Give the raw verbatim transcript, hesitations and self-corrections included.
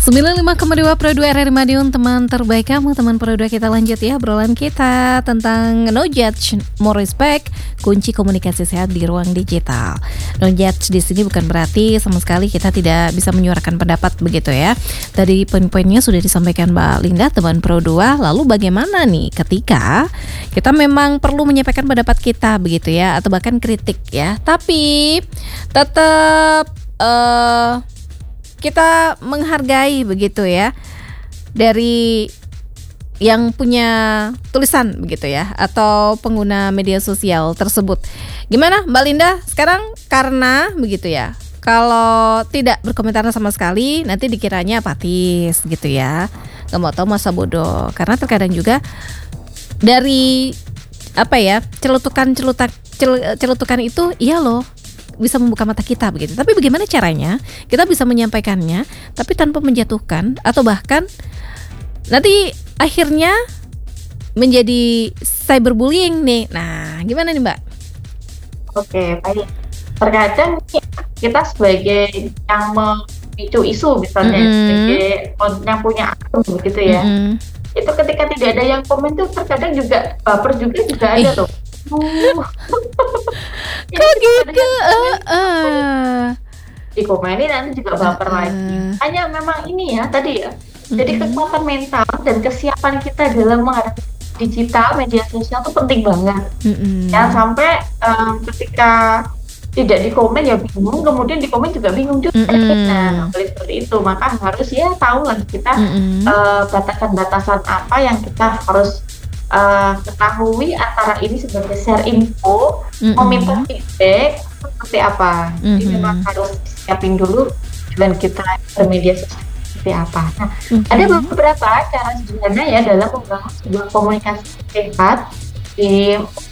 sembilan puluh lima koma dua Pro dua R R I Madiun, teman terbaik kamu, teman Pro dua. Kita lanjut ya obrolan kita tentang no judge, more respect, kunci komunikasi sehat di ruang digital. No judge di sini bukan berarti sama sekali kita tidak bisa menyuarakan pendapat begitu ya. Tadi poin-poinnya sudah disampaikan Mbak Linda, teman Pro dua. Lalu bagaimana nih ketika kita memang perlu menyampaikan pendapat kita begitu ya, atau bahkan kritik ya, tapi tetap uh, kita menghargai begitu ya dari yang punya tulisan begitu ya, atau pengguna media sosial tersebut. Gimana Mbak Linda sekarang, karena begitu ya, kalau tidak berkomentar sama sekali nanti dikiranya apatis gitu ya, gak mau tahu masa bodoh. Karena terkadang juga dari apa ya, celutukan-celutak cel- celutukan itu iya loh bisa membuka mata kita begitu. Tapi bagaimana caranya kita bisa menyampaikannya tapi tanpa menjatuhkan, atau bahkan nanti akhirnya menjadi cyberbullying nih. Nah, gimana nih Mbak? Oke, baik. Terkadang kita sebagai yang memicu isu misalnya, mm-hmm. sebagai yang punya akun begitu ya, mm-hmm. itu ketika tidak ada yang komen tuh terkadang juga baper juga juga ada tuh. Uh. Kok gitu? Uh, uh. Dikomenin nanti juga baper uh, uh. lagi. Hanya memang ini ya tadi ya. Mm-hmm. Jadi kekuatan mental dan kesiapan kita dalam menghadapi digital media sosial itu penting banget. Mm-hmm. Ya sampai um, ketika tidak dikomen ya bingung, kemudian dikomen juga bingung juga. Mm-hmm. Nah, seperti itu, maka harus ya tahu lah kita mm-hmm. uh, batasan-batasan apa yang kita harus Uh, ketahui antara ini sebagai share info, mm-hmm. meminta feedback seperti apa. Mm-hmm. Jadi memang harus siapin dulu dan kita bermedia sosial seperti apa. Nah, mm-hmm. ada beberapa cara sederhana ya dalam membangun sebuah komunikasi sehat di